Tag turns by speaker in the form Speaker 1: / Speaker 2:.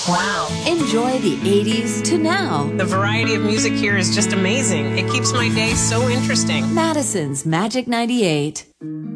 Speaker 1: Wow.
Speaker 2: Enjoy the 80s to now.
Speaker 1: The variety of music here is just amazing. It keeps my day so interesting.
Speaker 2: Madison's Magic 98.